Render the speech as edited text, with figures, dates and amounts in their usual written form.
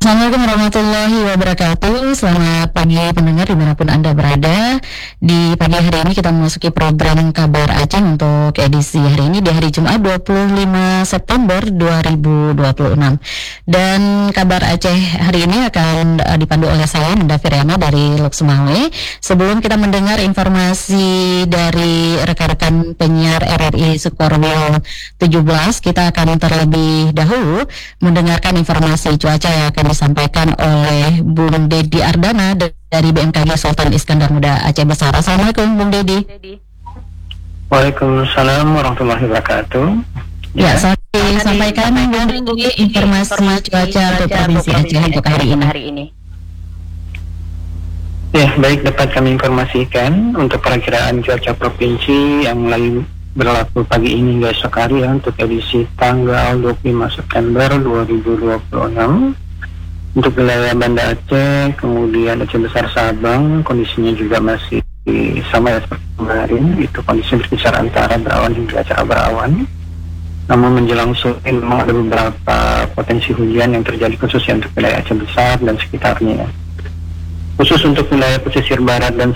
Assalamualaikum warahmatullahi wabarakatuh. Selamat pagi pendengar dimanapun Anda berada. Di pagi hari ini kita memasuki program Kabar Aceh untuk edisi hari ini di hari Jumat 25 September 2026. Dan Kabar Aceh hari ini akan dipandu oleh saya Nanda Firyana dari Lok Sumawe. Sebelum kita mendengar informasi dari rekan-rekan penyiar RRI Sukorwil 17, kita akan terlebih dahulu mendengarkan informasi cuaca yang akan disampaikan oleh Bung Dedi Ardana dari BMKG Sultan Iskandar Muda Aceh Besar. Assalamualaikum Bung Dedi. Waalaikumsalam warahmatullahi wabarakatuh. Ya, saya sampaikan Bung Dedi informasi cuaca untuk Provinsi Aceh untuk hari ini. Ya, baik, dapat kami informasikan untuk perakiraan cuaca provinsi yang mulai berlaku pagi ini hingga esok hari ya, untuk edisi tanggal 25 September 2026. Untuk wilayah Banda Aceh, kemudian Aceh Besar Sabang, kondisinya juga masih sama ya seperti kemarin, itu kondisi berkisar antara berawan hingga cerah berawan. Namun menjelang sore memang ada beberapa potensi hujan yang terjadi khususnya untuk wilayah Aceh Besar dan sekitarnya. Khusus untuk wilayah pesisir barat dan